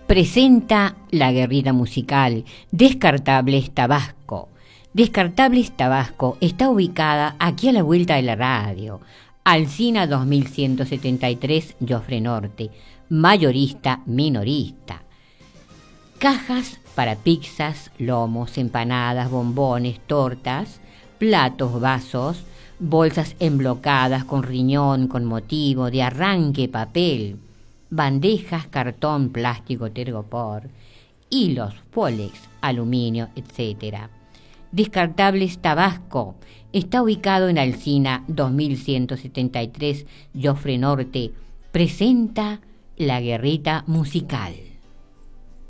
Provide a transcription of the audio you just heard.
presenta la guerrilla musical Descartables Tabasco. Descartables Tabasco está ubicada aquí a la vuelta de la radio, Alsina 2173, Jofre Norte, mayorista, minorista. Cajas para pizzas, lomos, empanadas, bombones, tortas, platos, vasos, bolsas emblocadas con riñón, con motivo, de arranque, papel, bandejas, cartón, plástico, tergopor, hilos, pólex, aluminio, etc. Descartables Tabasco está ubicado en Alsina 2173, Jofre Norte. Presenta la guerrilla musical.